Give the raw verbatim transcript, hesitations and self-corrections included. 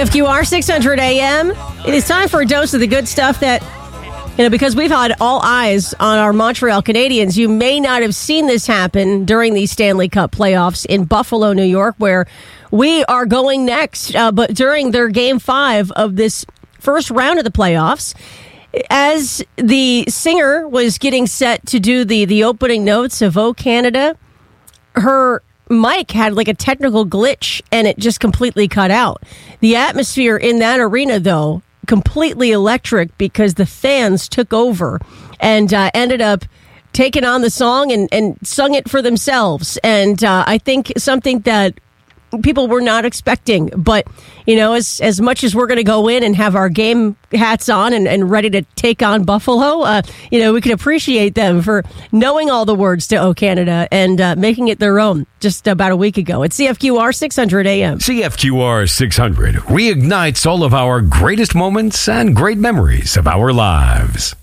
F Q R six hundred A M. It is time for a dose of the good stuff that, you know, because we've had all eyes on our Montreal Canadiens, you may not have seen this happen during the Stanley Cup playoffs in Buffalo, New York, where we are going next. Uh, but during their game five of this first round of the playoffs, as the singer was getting set to do the, the opening notes of O Canada, her mic had like a technical glitch and it just completely cut out. The atmosphere in that arena, though, completely electric because the fans took over and uh, ended up taking on the song and, and sung it for themselves. And uh, I think something that people were not expecting. But, you know, as as much as we're going to go in and have our game hats on and, and ready to take on Buffalo, uh, you know, we can appreciate them for knowing all the words to O Canada and uh, making it their own just about a week ago. It's C F Q R six hundred A M. C F Q R six hundred reignites all of our greatest moments and great memories of our lives.